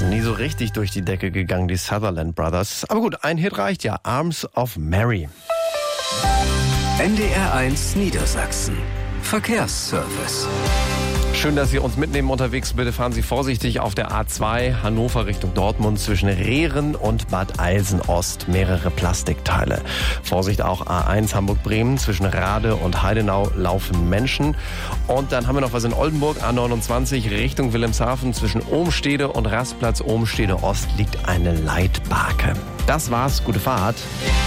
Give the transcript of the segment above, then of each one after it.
Niedersachsen nie so richtig durch die Decke gegangen, die Sutherland Brothers. Aber gut, ein Hit reicht ja. Arms of Mary. NDR1 Niedersachsen. Verkehrsservice. Schön, dass Sie uns mitnehmen unterwegs. Bitte fahren Sie vorsichtig auf der A2 Hannover Richtung Dortmund zwischen Rehren und Bad Eilsen-Ost. Mehrere Plastikteile. Vorsicht auch A1 Hamburg-Bremen. Zwischen Rade und Heidenau laufen Menschen. Und dann haben wir noch was in Oldenburg. A29 Richtung Wilhelmshaven. Zwischen Ohmstede und Rastplatz Ohmstede-Ost liegt eine Leitbarke. Das war's. Gute Fahrt.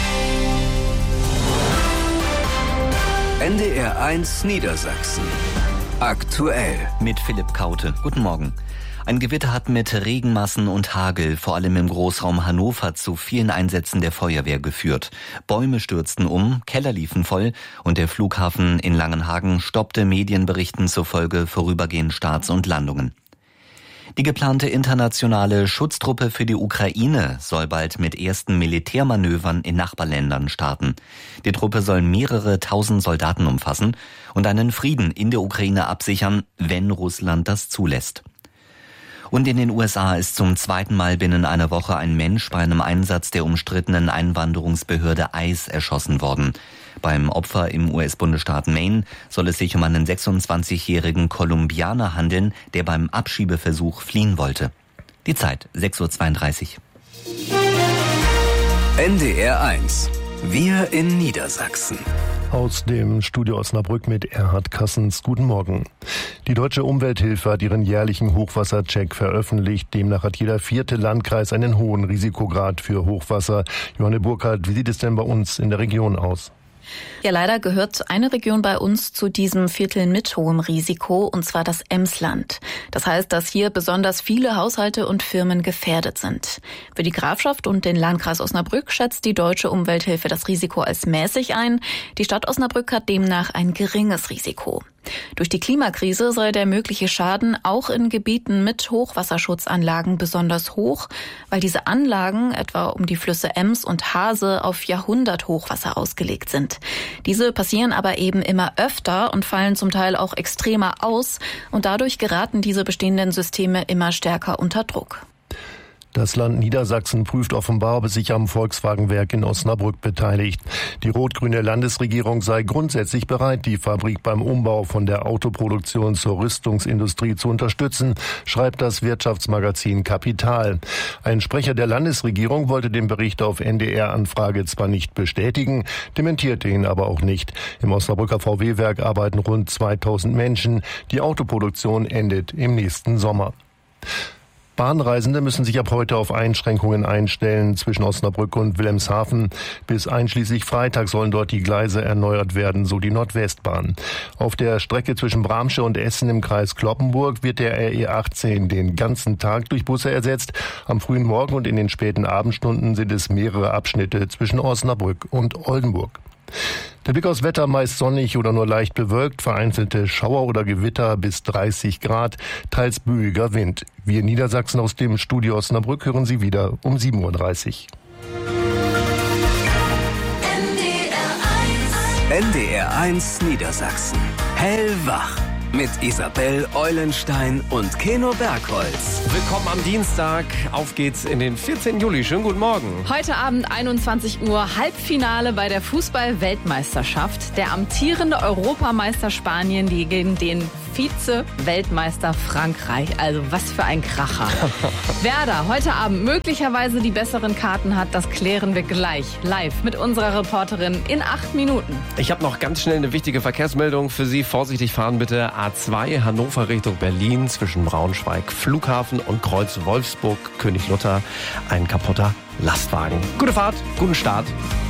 NDR1 Niedersachsen. Aktuell. Mit Philipp Kaute. Guten Morgen. Ein Gewitter hat mit Regenmassen und Hagel, vor allem im Großraum Hannover, zu vielen Einsätzen der Feuerwehr geführt. Bäume stürzten um, Keller liefen voll und der Flughafen in Langenhagen stoppte Medienberichten zufolge vorübergehend Starts und Landungen. Die geplante internationale Schutztruppe für die Ukraine soll bald mit ersten Militärmanövern in Nachbarländern starten. Die Truppe soll mehrere tausend Soldaten umfassen und einen Frieden in der Ukraine absichern, wenn Russland das zulässt. Und in den USA ist zum zweiten Mal binnen einer Woche ein Mensch bei einem Einsatz der umstrittenen Einwanderungsbehörde ICE erschossen worden. Beim Opfer im US-Bundesstaat Maine soll es sich um einen 26-jährigen Kolumbianer handeln, der beim Abschiebeversuch fliehen wollte. Die Zeit, 6:32 Uhr. NDR1. Wir in Niedersachsen. Aus dem Studio Osnabrück mit Erhard Kassens. Guten Morgen. Die Deutsche Umwelthilfe hat ihren jährlichen Hochwassercheck veröffentlicht. Demnach hat jeder 4. Landkreis einen hohen Risikograd für Hochwasser. Johanne Burkhardt, wie sieht es denn bei uns in der Region aus? Ja, leider gehört eine Region bei uns zu diesem Viertel mit hohem Risiko, und zwar das Emsland. Das heißt, dass hier besonders viele Haushalte und Firmen gefährdet sind. Für die Grafschaft und den Landkreis Osnabrück schätzt die Deutsche Umwelthilfe das Risiko als mäßig ein. Die Stadt Osnabrück hat demnach ein geringes Risiko. Durch die Klimakrise sei der mögliche Schaden auch in Gebieten mit Hochwasserschutzanlagen besonders hoch, weil diese Anlagen, etwa um die Flüsse Ems und Hase, auf Jahrhunderthochwasser ausgelegt sind. Diese passieren aber eben immer öfter und fallen zum Teil auch extremer aus, und dadurch geraten diese bestehenden Systeme immer stärker unter Druck. Das Land Niedersachsen prüft offenbar, ob es sich am Volkswagenwerk in Osnabrück beteiligt. Die rot-grüne Landesregierung sei grundsätzlich bereit, die Fabrik beim Umbau von der Autoproduktion zur Rüstungsindustrie zu unterstützen, schreibt das Wirtschaftsmagazin Kapital. Ein Sprecher der Landesregierung wollte den Bericht auf NDR-Anfrage zwar nicht bestätigen, dementierte ihn aber auch nicht. Im Osnabrücker VW-Werk arbeiten rund 2000 Menschen. Die Autoproduktion endet im nächsten Sommer. Bahnreisende müssen sich ab heute auf Einschränkungen einstellen zwischen Osnabrück und Wilhelmshaven. Bis einschließlich Freitag sollen dort die Gleise erneuert werden, so die Nordwestbahn. Auf der Strecke zwischen Bramsche und Essen im Kreis Cloppenburg wird der RE18 den ganzen Tag durch Busse ersetzt. Am frühen Morgen und in den späten Abendstunden sind es mehrere Abschnitte zwischen Osnabrück und Oldenburg. Der Blick aufs Wetter: meist sonnig oder nur leicht bewölkt, vereinzelte Schauer oder Gewitter bis 30 Grad, teils böiger Wind. Wir in Niedersachsen aus dem Studio Osnabrück hören Sie wieder um 7:30 Uhr. NDR1 Niedersachsen. Hellwach. Mit Isabel Eulenstein und Keno Bergholz. Willkommen am Dienstag. Auf geht's in den 14. Juli. Schönen guten Morgen. Heute Abend 21 Uhr Halbfinale bei der Fußball-Weltmeisterschaft. Der amtierende Europameister Spanien gegen den Vize-Weltmeister Frankreich. Also was für ein Kracher. Wer da heute Abend möglicherweise die besseren Karten hat, das klären wir gleich live mit unserer Reporterin in 8 Minuten. Ich habe noch ganz schnell eine wichtige Verkehrsmeldung für Sie. Vorsichtig fahren bitte. A2 Hannover Richtung Berlin zwischen Braunschweig Flughafen und Kreuz Wolfsburg König Luther. Ein kaputter Lastwagen. Gute Fahrt, guten Start.